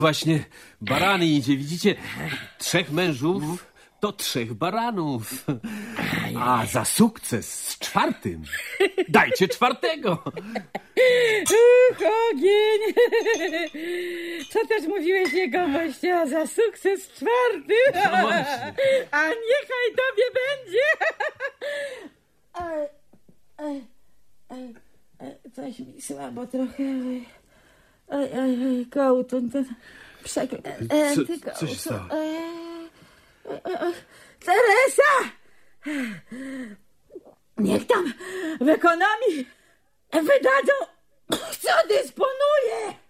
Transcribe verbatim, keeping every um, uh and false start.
Właśnie barany idzie, widzicie? Trzech mężów to trzech baranów. A za sukces z czwartym dajcie czwartego. Uch, ogień! Co też mówiłeś jegomości, a za sukces czwarty? No właśnie. A niechaj tobie będzie! Ej, ej, ej, ej, coś mi słabo trochę. Ej, ej, ej, ej kołtun, ten przeklęty Co- co się stało? Ej, ej, ej, Teresa! Niech tam w ekonomii wydadzą, co dysponuje!